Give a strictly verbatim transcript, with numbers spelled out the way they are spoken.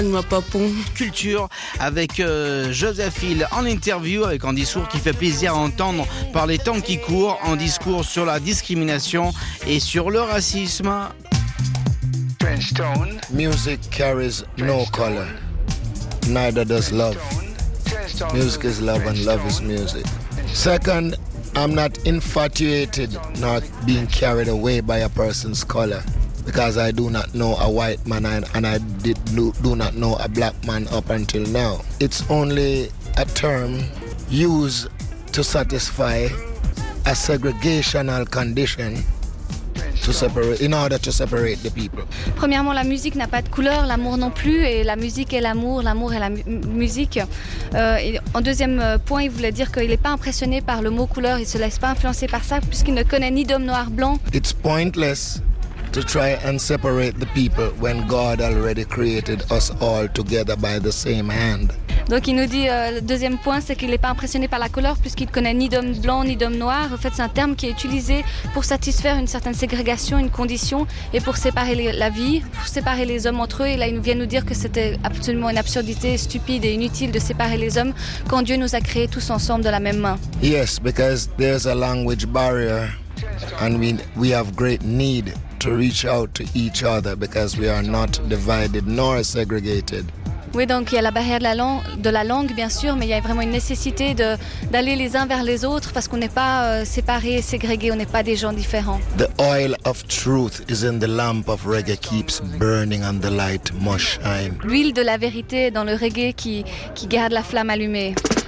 Ma papon. Culture avec euh, Joseph Hill en interview avec un discours qui fait plaisir à entendre par les temps qui courent, un discours sur la discrimination et sur le racisme. Music carries no color, neither does love. Music is love and love is music. Second, I'm not infatuated nor being carried away by a person's color, because I do not know a white man and, and I did do, do not know a black man up until now. It's only a term used to satisfy a segregational condition to separate, in order to separate the people. Premièrement, la musique n'a pas de couleur, l'amour non plus, et la musique est l'amour, l'amour est la mu- musique. Euh, et en deuxième point, il voulait dire qu'il n'est pas impressionné par le mot couleur, il ne se laisse pas influencer par ça, puisqu'il ne connaît ni d'homme noir blanc. It's pointless to try and separate the people when God already created us all together by the same hand. Donc il nous dit, euh, le deuxième point, c'est qu'il n'est pas impressionné par la couleur puisqu'il ne connaît ni d'homme blanc ni d'homme noir. En fait, c'est un terme qui est utilisé pour satisfaire une certaine ségrégation, une condition, et pour séparer les, la vie, pour séparer les hommes entre eux. Et là, il nous vient nous dire que c'était absolument une absurdité, stupide et inutile de séparer les hommes quand Dieu nous a créés tous ensemble de la même main. Yes, because there's a language barrier and we, we have great need to reach out to each other because we are not divided nor segregated. Oui, donc il y a la barrière de la langue, de la langue bien sûr, mais il y a vraiment une nécessité de, d'aller les uns vers les autres parce qu'on n'est pas euh, séparés, ségrégés, on n'est pas des gens différents. The oil of truth is in the lamp of reggae keeps burning and the light must shine. L'huile de la vérité est dans le reggae qui, qui garde la flamme allumée.